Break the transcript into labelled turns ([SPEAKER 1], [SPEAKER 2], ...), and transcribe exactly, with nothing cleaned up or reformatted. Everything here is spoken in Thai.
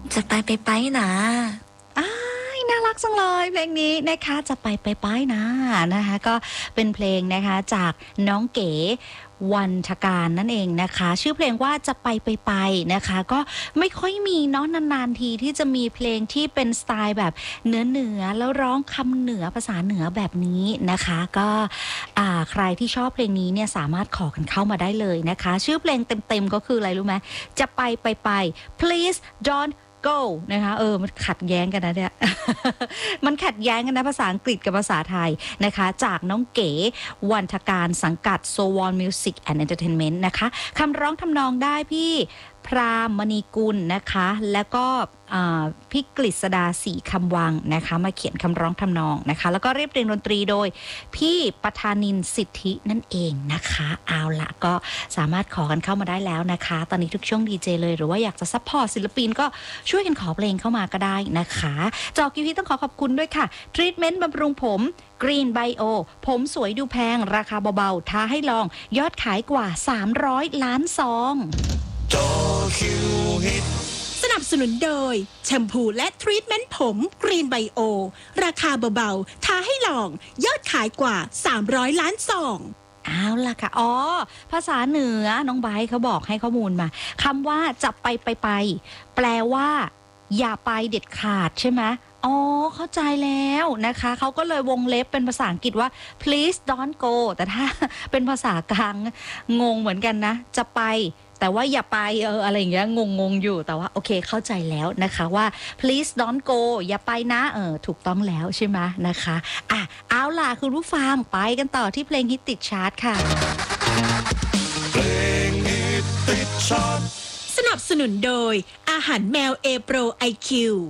[SPEAKER 1] จะไปไปไปนะ
[SPEAKER 2] อ้ายน่ารักจังเลยเพลงนี้นะคะจะไปไปไปนะนะคะก็เป็นเพลงนะคะจากน้องเก๋วันทการนั่นเองนะคะชื่อเพลงว่าจะไปไปไปนะคะก็ไม่ค่อยมีเนาะนานๆทีที่จะมีเพลงที่เป็นสไตล์แบบเหนือเหนือแล้วร้องคำเหนือภาษาเหนือแบบนี้นะคะก็อ่าใครที่ชอบเพลงนี้เนี่ยสามารถขอกันเข้ามาได้เลยนะคะชื่อเพลงเต็มๆก็คืออะไรรู้ไหมจะไปไปไป please don't go นะคะเออมันขัดแย้งกันนะเนี่ย มันขัดแย้งกันนะภาษาอังกฤษกับภาษาไทยนะคะจากน้องเก๋วันทการสังกัด โซ วอน Music and Entertainment นะคะคำร้องทำนองได้พี่พรามมณีกุลนะคะแล้วก็พี่กฤษดาศรีคำวังนะคะมาเขียนคำร้องทำนองนะคะแล้วก็เรียบเรียงดนตรีโดยพี่ปทานินสิทธินั่นเองนะคะเอาละก็สามารถขอกันเข้ามาได้แล้วนะคะตอนนี้ทุกช่วงดีเจเลยหรือว่าอยากจะซัพพอร์ตศิลปินก็ช่วยกันขอเพลงเข้ามาก็ได้นะคะจอกกิวีต้องขอขอบคุณด้วยค่ะทรีทเมนต์บำรุงผมกรีนไบโอผมสวยดูแพงราคาเบาๆท้าให้ลองยอดขายกว่าสามร้อยล้านซอง
[SPEAKER 3] สนับสนุนโดยแชมพูและทรีทเมนต์ผมกรีนไบโอราคาเบาๆท้าให้ลองยอดขายกว่าสามร้อยล้านซอง
[SPEAKER 2] เอาล่ะค่ะอ๋อภาษาเหนือน้องไบร์ทเขาบอกให้ข้อมูลมาคำว่าจะไปไปไปแปลว่าอย่าไปเด็ดขาดใช่ไหมอ๋อเข้าใจแล้วนะคะเขาก็เลยวงเล็บเป็นภาษาอังกฤษว่า please don't go แต่ถ้าเป็นภาษากลางงงเหมือนกันนะจะไปแต่ว่าอย่าไปเอออะไรอย่างเงี้ยงงงอยู่แต่ว่าโอเคเข้าใจแล้วนะคะว่า please don't go อย่าไปนะเออถูกต้องแล้วใช่ไหมนะคะอ่ะเอาล่ะคุณผู้ฟังไปกันต่อที่เพลงฮิตติดชาร์ตค่ะ
[SPEAKER 4] เพลงฮิตติดชาร์ต
[SPEAKER 3] สนับสนุนโดยอาหารแมวเอโปรไอคิว